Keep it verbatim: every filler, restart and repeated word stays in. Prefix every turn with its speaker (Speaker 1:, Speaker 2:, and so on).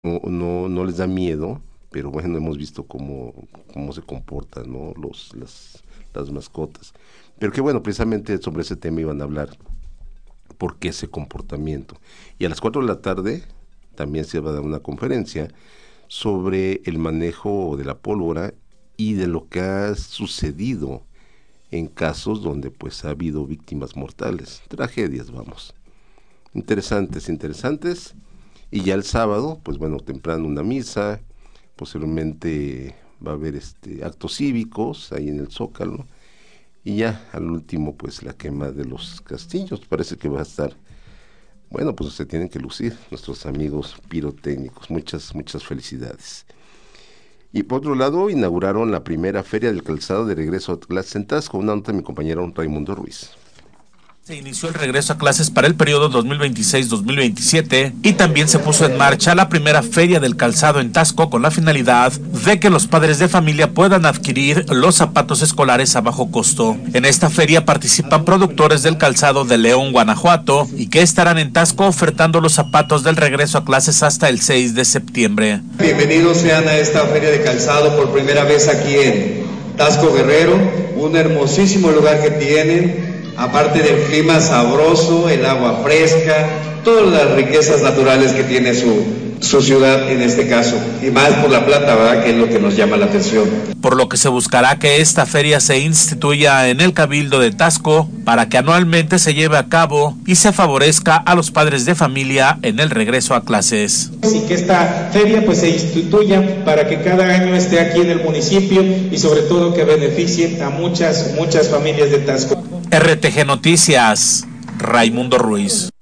Speaker 1: no, no, no les da miedo, pero bueno, hemos visto cómo, cómo se comportan, ¿no? Los, las, las mascotas. Pero que bueno, precisamente sobre ese tema iban a hablar, por qué ese comportamiento. Y a las cuatro de la tarde también se va a dar una conferencia sobre el manejo de la pólvora y de lo que ha sucedido en casos donde pues ha habido víctimas mortales, tragedias, vamos. Interesantes, interesantes. Y ya el sábado, pues bueno, temprano una misa, posiblemente va a haber este actos cívicos ahí en el Zócalo, y ya al último pues la quema de los castillos. Parece que va a estar, bueno, pues se tienen que lucir nuestros amigos pirotécnicos. Muchas, muchas felicidades. Y por otro lado, inauguraron la primera Feria del Calzado de regreso a clases en Tasco, una nota de mi compañero Raimundo Ruiz.
Speaker 2: Se inició el regreso a clases para el periodo dos mil veintiséis dos mil veintisiete y también se puso en marcha la primera Feria del Calzado en Tasco con la finalidad de que los padres de familia puedan adquirir los zapatos escolares a bajo costo. En esta feria participan productores del calzado de León, Guanajuato, y que estarán en Tasco ofertando los zapatos del regreso a clases hasta el seis de septiembre.
Speaker 3: Bienvenidos sean a esta Feria de Calzado por primera vez aquí en Tasco Guerrero, un hermosísimo lugar que tienen. Aparte del clima sabroso, el agua fresca, todas las riquezas naturales que tiene su, su ciudad en este caso, y más por la plata, ¿verdad?, que es lo que nos llama la atención.
Speaker 2: Por lo que se buscará que esta feria se instituya en el Cabildo de Tasco para que anualmente se lleve a cabo y se favorezca a los padres de familia en el regreso a clases.
Speaker 4: Y que esta feria pues se instituya para que cada año esté aquí en el municipio y sobre todo que beneficie a muchas, muchas familias de Tasco.
Speaker 2: R T G Noticias, Raimundo Ruiz.